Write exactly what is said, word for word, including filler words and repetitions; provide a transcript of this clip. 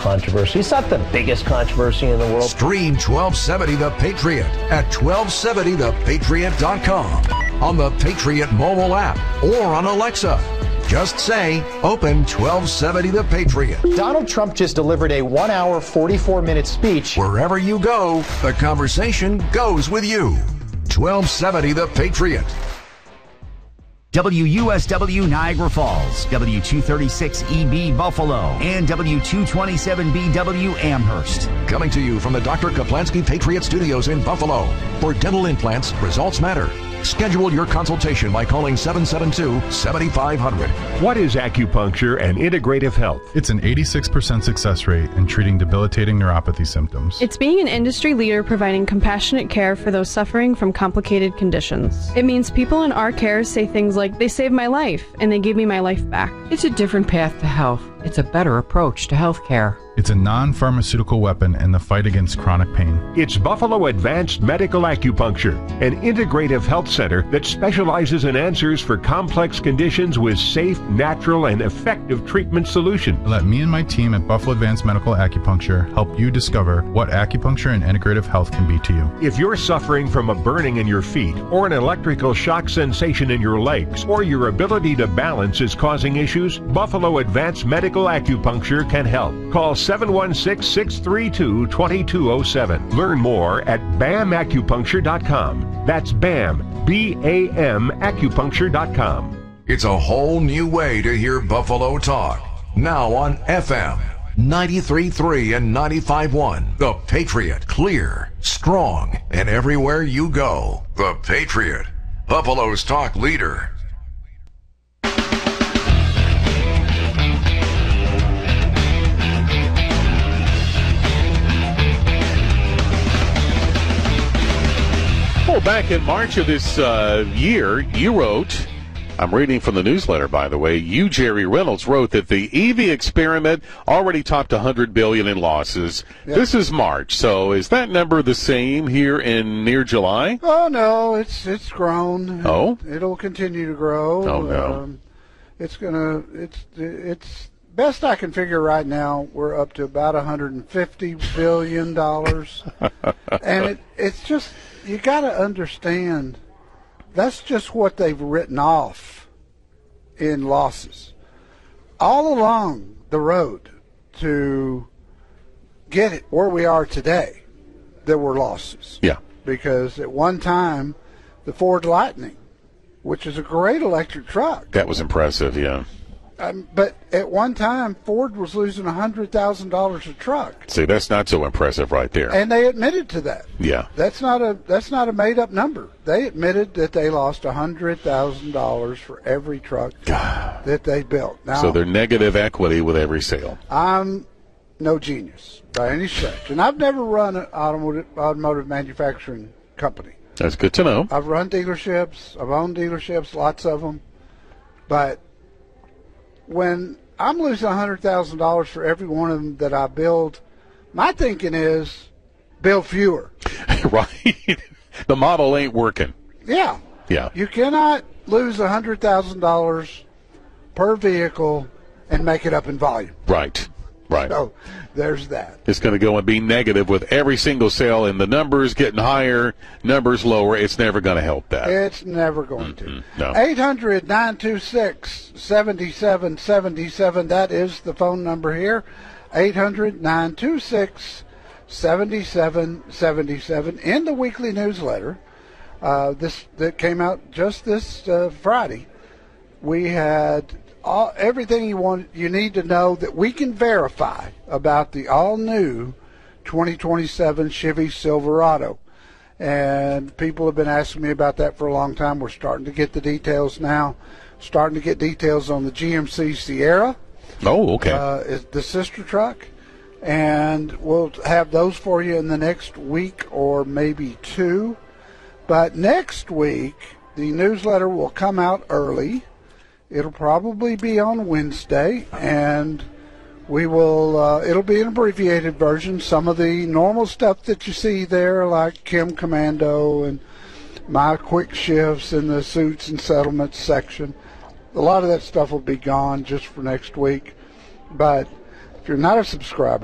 controversy. It's not the biggest controversy in the world. Stream twelve seventy The Patriot at twelve seventy the patriot dot com, on the Patriot mobile app, or on Alexa. Just say, open twelve seventy The Patriot. Donald Trump just delivered a one hour, forty-four minute speech. Wherever you go, the conversation goes with you. twelve seventy The Patriot. W U S W Niagara Falls, W two thirty-six E B Buffalo, and W two twenty-seven B W Amherst. Coming to you from the Doctor Kaplansky Patriot Studios in Buffalo. For dental implants, results matter. Schedule your consultation by calling seven seven two, seven five zero zero. What is acupuncture and integrative health? It's an eighty-six percent success rate in treating debilitating neuropathy symptoms. It's being an industry leader providing compassionate care for those suffering from complicated conditions. It means people in our care say things like, they saved my life, and they gave me my life back. It's a different path to health. It's a better approach to health care. It's a non-pharmaceutical weapon in the fight against chronic pain. It's Buffalo Advanced Medical Acupuncture, an integrative health center that specializes in answers for complex conditions with safe, natural, and effective treatment solutions. Let me and my team at Buffalo Advanced Medical Acupuncture help you discover what acupuncture and integrative health can be to you. If you're suffering from a burning in your feet, or an electrical shock sensation in your legs, or your ability to balance is causing issues, Buffalo Advanced Medical Acupuncture can help. Call seven one six, six three two, two two zero seven. Learn more at B A M acupuncture dot com. That's B A M, B A M acupuncture dot com. It's a whole new way to hear Buffalo talk. Now on F M, ninety-three point three and ninety-five point one. The Patriot. Clear, strong, and everywhere you go. The Patriot. Buffalo's talk leader. Well, back in March of this uh, year, you wrote, I'm reading from the newsletter, by the way, you, Jerry Reynolds, wrote that the E V experiment already topped one hundred billion dollars in losses. Yep. This is March, so is that number the same here in near July? Oh, no, it's it's grown. Oh? It, it'll continue to grow. Oh, no. Um, it's going to, it's, it's, best I can figure right now, we're up to about one hundred fifty billion dollars. And it, it's just, you got to understand, that's just what they've written off in losses. All along the road to get it where we are today, there were losses. Yeah. Because at one time, the Ford Lightning, which is a great electric truck. That was impressive, yeah. Um, but at one time, Ford was losing one hundred thousand dollars a truck. See, that's not so impressive right there. And they admitted to that. Yeah. That's not a that's not a made-up number. They admitted that they lost one hundred thousand dollars for every truck God. that they built. Now, so they're negative equity with every sale. I'm no genius by any stretch. And I've never run an automotive, automotive manufacturing company. That's good to know. I've run dealerships. I've owned dealerships, lots of them. But when I'm losing one hundred thousand dollars for every one of them that I build, my thinking is build fewer. Right. The model ain't working. Yeah. Yeah. You cannot lose one hundred thousand dollars per vehicle and make it up in volume. Right. Right. So there's that. It's going to go and be negative with every single sale, and the numbers getting higher, numbers lower. It's never going to help that. It's never going mm-hmm. to. No. eight hundred, nine two six, seven seven seven seven. That is the phone number here. eight hundred, nine two six, seven seven seven seven. In the weekly newsletter, uh, this that came out just this uh, Friday, we had all, everything you want, you need to know that we can verify about the all-new twenty twenty-seven Chevy Silverado. And people have been asking me about that for a long time. We're starting to get the details now. Starting to get details on the G M C Sierra. Oh, okay. Uh, it's the sister truck. And we'll have those for you in the next week or maybe two. But next week, the newsletter will come out early. It'll probably be on Wednesday, and we will, uh, it'll be an abbreviated version. Some of the normal stuff that you see there, like Kim Commando and my quick shifts in the suits and settlements section, a lot of that stuff will be gone just for next week. But if you're not a subscriber,